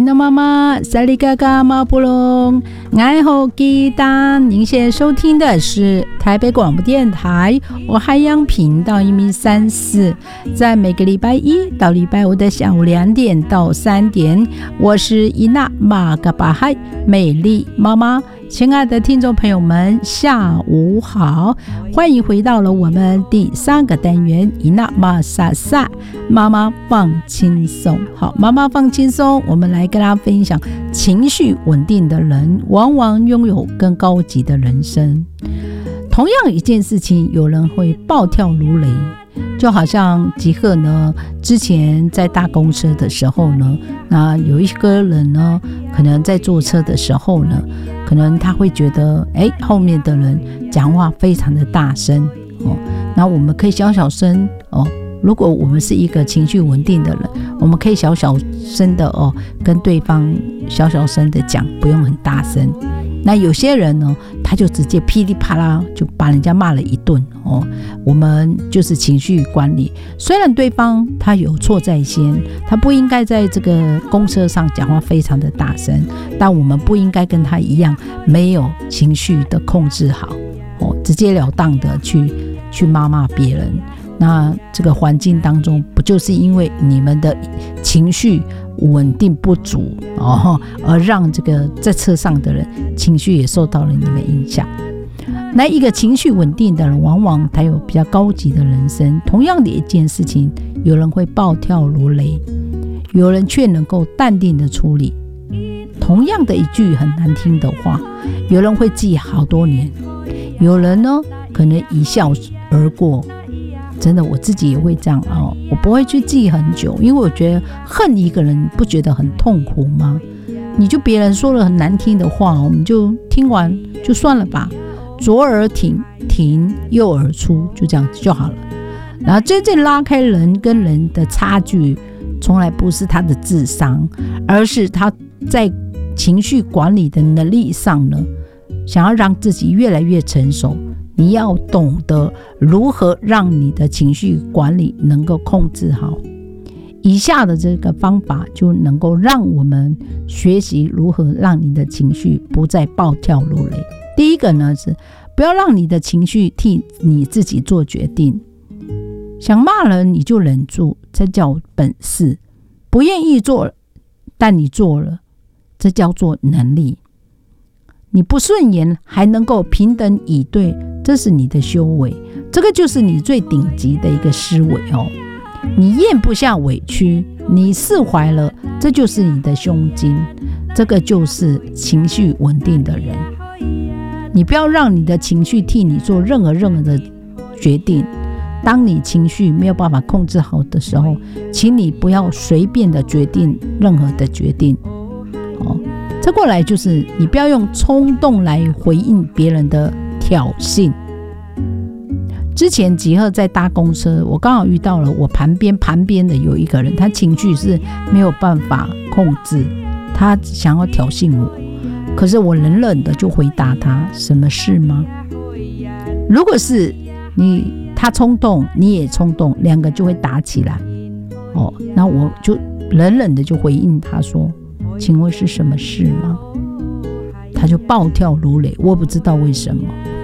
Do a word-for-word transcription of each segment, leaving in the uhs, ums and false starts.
的妈妈，萨利嘎嘎马布隆，爱好吉丹。您现在收听的是台北广播电台我海洋频道一米三四，在每个礼拜一到礼拜五的下午两点到三点，我是伊娜马嘎巴海美丽妈妈。亲爱的听众朋友们，下午好，欢迎回到了我们第三个单元伊娜马萨萨妈妈放轻松。好，妈妈放轻松，我们来跟大家分享，情绪稳定的人往往拥有更高级的人生。同样一件事情，有人会暴跳如雷，就好像吉赫呢，之前在搭公车的时候呢，那有一个人呢，可能在坐车的时候呢，可能他会觉得，哎，后面的人讲话非常的大声哦，那我们可以小小声哦。如果我们是一个情绪稳定的人，我们可以小小声的哦，跟对方小小声的讲，不用很大声。那有些人呢，他就直接噼里啪啦就把人家骂了一顿哦。我们就是情绪管理，虽然对方他有错在先，他不应该在这个公车上讲话非常的大声，但我们不应该跟他一样没有情绪的控制好哦，直截了当的去去骂骂别人。那这个环境当中，不就是因为你们的情绪稳定不足哦，而让这个在车上的人情绪也受到了你们影响？那一个情绪稳定的人，往往他有比较高级的人生。同样的一件事情，有人会暴跳如雷，有人却能够淡定的处理。同样的一句很难听的话，有人会记好多年，有人呢可能一笑而過。真的，我自己也会这样哦，我不会去记很久，因为我觉得恨一个人不觉得很痛苦吗？你就别人说了很难听的话，我们就听完就算了吧，左耳挺停，右耳出，就这样就好了。然后真正拉开人跟人的差距，从来不是他的智商，而是他在情绪管理的能力上呢，想要让自己越来越成熟。你要懂得如何让你的情绪管理能够控制好。以下的这个方法就能够让我们学习如何让你的情绪不再暴跳如雷。第一个呢是不要让你的情绪替你自己做决定。想骂人你就忍住，这叫本事；不愿意做，但你做了，这叫做能力。你不顺眼还能够平等以对，这是你的修为，这个就是你最顶级的一个思维哦。你咽不下委屈，你释怀了，这就是你的胸襟，这个就是情绪稳定的人。你不要让你的情绪替你做任何任何的决定。当你情绪没有办法控制好的时候，请你不要随便的决定任何的决定哦。再过来就是你不要用冲动来回应别人的挑衅。之前吉赫在搭公车，我刚好遇到了我旁边旁边的有一个人，他情绪是没有办法控制，他想要挑衅我，可是我冷冷的就回答他，什么事吗？如果是你他冲动你也冲动，两个就会打起来哦。那我就冷冷的就回应他说，请问是什么事吗？他就暴跳如雷，我不知道为什么。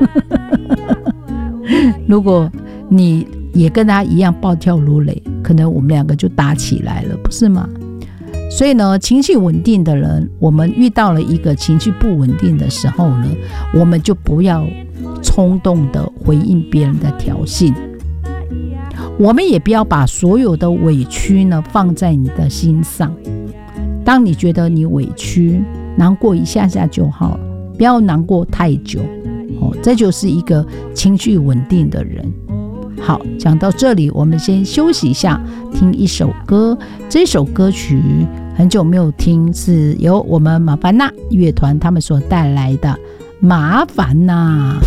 如果你也跟他一样暴跳如雷，可能我们两个就打起来了，不是吗？所以呢，情绪稳定的人，我们遇到了一个情绪不稳定的时候呢，我们就不要冲动的回应别人的挑衅，我们也不要把所有的委屈呢放在你的心上。当你觉得你委屈难过一下下就好了，不要难过太久哦，这就是一个情绪稳定的人。好，讲到这里我们先休息一下，听一首歌。这首歌曲很久没有听，是由我们马凡纳乐团他们所带来的麻烦呐。